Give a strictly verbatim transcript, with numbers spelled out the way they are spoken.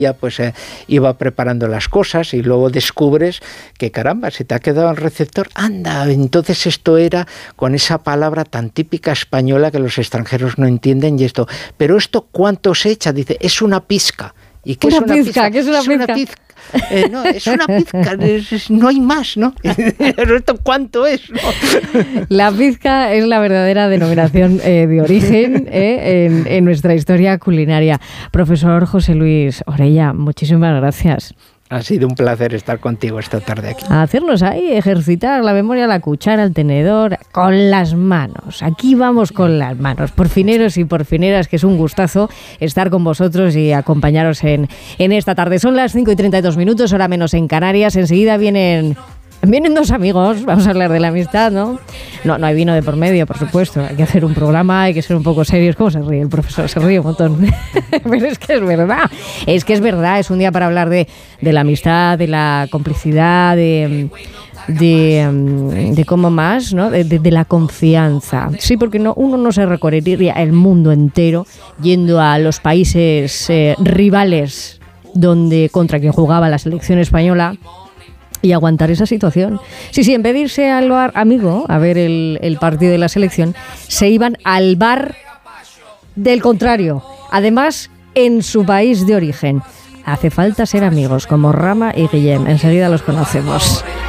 ya pues eh, iba preparando las cosas y luego descubres que caramba, se te ha quedado el receptor, anda, entonces esto era con esa palabra tan típica española que los extranjeros no entienden y esto, pero esto ¿cuánto se echa? Dice, es una pizca. ¿Y qué una es una pizca? pizca? ¿Qué es una es pizca? Una pizca. Eh, no, es una pizca, es, no hay más, ¿no? Pero esto ¿cuánto es? ¿No? La pizca es la verdadera denominación eh, de origen eh, en, en nuestra historia culinaria. Profesor José Luis Orella, muchísimas gracias. Ha sido un placer estar contigo esta tarde aquí. A hacernos ahí, ejercitar la memoria, la cuchara, el tenedor, con las manos. Aquí vamos con las manos. Porfineros y porfineras, que es un gustazo estar con vosotros y acompañaros en, en esta tarde. Son las cinco y treinta y dos minutos, hora menos en Canarias. Enseguida vienen... Vienen dos amigos, vamos a hablar de la amistad, ¿no? No, no hay vino de por medio, por supuesto. Hay que hacer un programa, hay que ser un poco serios. ¿Cómo se ríe el profesor? Se ríe un montón. Pero es que es verdad. Es que es verdad. Es un día para hablar de, de la amistad, de la complicidad, de... De, de cómo más, ¿no? De, de, de la confianza. Sí, porque no, uno no se recorrería el mundo entero yendo a los países eh, rivales donde contra quien jugaba la selección española y aguantar esa situación. Sí, sí, en vez de irse al bar, amigo, a ver el, el partido de la selección, se iban al bar del contrario. Además, en su país de origen. Hace falta ser amigos, como Rama y Guillem. Enseguida los conocemos.